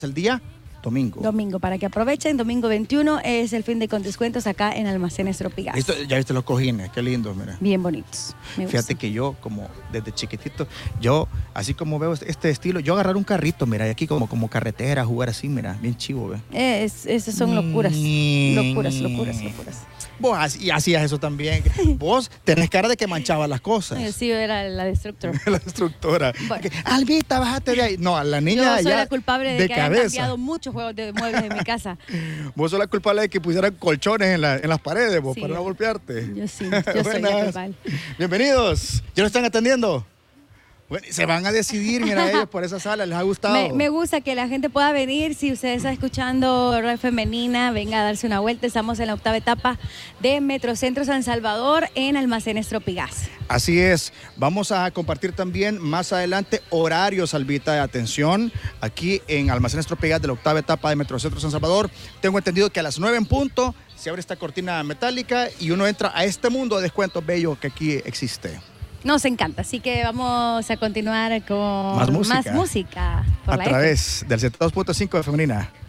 el día domingo. Domingo, para que aprovechen. Domingo 21 es el fin de con descuentos acá en Almacenes Tropigas. Ya viste los cojines, qué lindo, mira. Bien bonitos. Fíjate que yo, como desde chiquitito, yo, así como veo este estilo, yo agarrar un carrito, mira, y aquí como carretera, jugar así, mira, bien chivo, ve. Esas son locuras. Locuras. Vos hacías eso también. Vos tenés cara de que manchabas las cosas. Sí, yo era la destructora. La destructora. Bueno. Albita, bájate de ahí. No, a la niña yo soy ya la culpable de que hayan cambiado muchos juegos de muebles en mi casa. Vos sos la culpable de que pusieran colchones en las paredes, vos, sí, para no golpearte. Yo soy la culpable. Bienvenidos. ¿Ya lo están atendiendo? Bueno, se van a decidir, mira, ellos por esa sala, ¿les ha gustado? Me gusta que la gente pueda venir. Si usted está escuchando Red Femenina, venga a darse una vuelta. Estamos en la 8ª etapa de Metrocentro San Salvador en Almacenes Tropigas. Así es. Vamos a compartir también más adelante horarios, Albita, de atención aquí en Almacenes Tropigas de la 8ª etapa de Metrocentro San Salvador. Tengo entendido que a las 9 en punto se abre esta cortina metálica y uno entra a este mundo de descuentos bello que aquí existe. Nos encanta, así que vamos a continuar con más música a través del 72.5 de Femenina.